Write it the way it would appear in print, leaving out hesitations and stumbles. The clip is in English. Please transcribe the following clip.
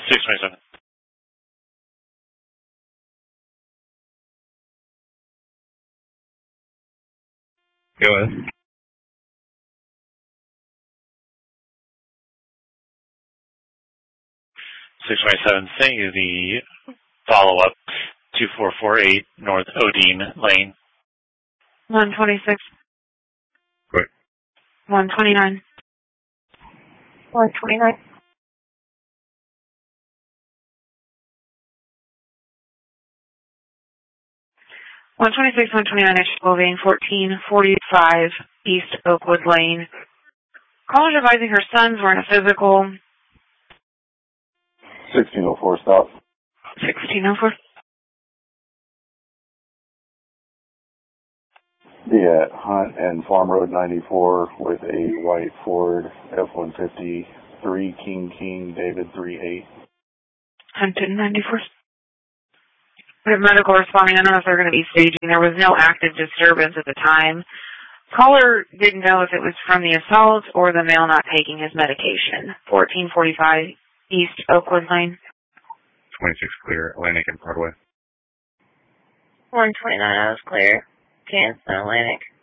627. Go ahead. 627, sent you the follow-up, 2448 North Odine Lane. 126. Quick. 129. 129. 126, 129, moving 1445 East Oakwood Lane. Callers advising her sons were in a physical. 1604 stop. 1604. Be at Hunt and Farm Road 94 with a white Ford F-150, 3 King David 38. Hunt and 94. We have medical responding. I don't know if they're going to be staging. There was no active disturbance at the time. Caller didn't know if it was from the assault or the male not taking his medication. 1445 East Oakwood Lane. 26 clear, Atlantic and Broadway. 129, I was clear. Kansas and Atlantic.